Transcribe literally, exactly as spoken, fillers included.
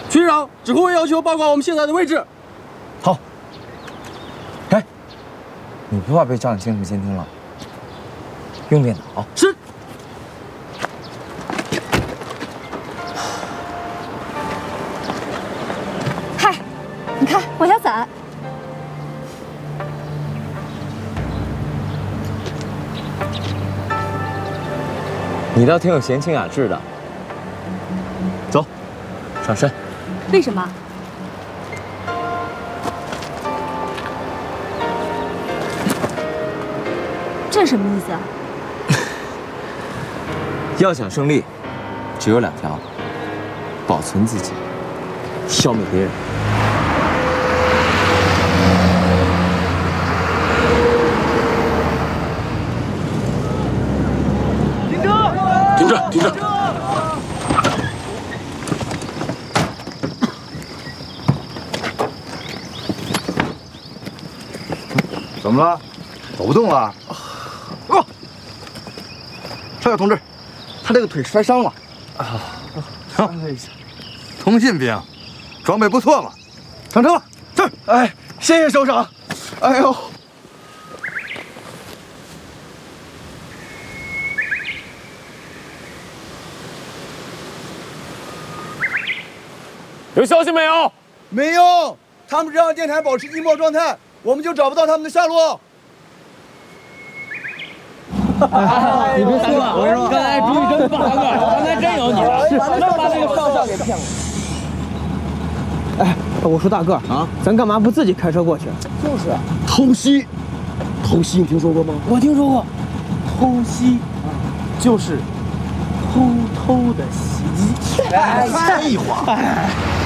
群长，指挥要求报告我们现在的位置。 好。哎，你不怕被照相监视监听了？用电脑。 是。 嗨，你看我小伞。 你倒挺有闲情雅致的。走，上山。 为什么？这什么意思啊？ 要想胜利，只有两条：保存自己，消灭别人。 停着，停着！ 怎么了？走不动了？啊！少校同志，他这个腿摔伤了。啊，安慰一下。通信兵，装备不错嘛。上车吧。是。哎，谢谢首长。哎呦。 有消息没有？ 没有，他们只让电台保持静默状态，我们就找不到他们的下落。 哎，你别说了，我说刚才主意真棒，刚才真有你了，是能把那个上校给骗了。 哎，我说大个啊，咱干嘛不自己开车过去？ 就是， 偷袭，偷袭你听说过吗？ 我听说过，偷袭就是偷偷的袭击。 哎，废话。哎